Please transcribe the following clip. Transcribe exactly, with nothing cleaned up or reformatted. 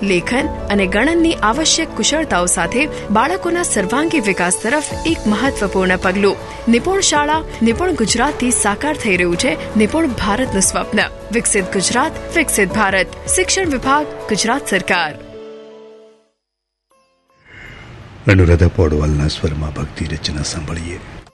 લેખન અને ગણનની આવશ્યક કુશળતાઓ સાથે બાળકોના સર્વાંગી વિકાસ તરફ એક મહત્વપૂર્ણ પગલું. નિપુણ શાળા નિપુણ ગુજરાતથી સાકાર થઈ રહ્યું છે નિપુણ ભારતનું સ્વપ્ન. વિકસિત ગુજરાત, વિકસિત ભારત. શિક્ષણ વિભાગ, ગુજરાત સરકાર. અનુરાધા પૌડવાલના સ્વરમાં ભક્તિ રચના સાંભળીએ.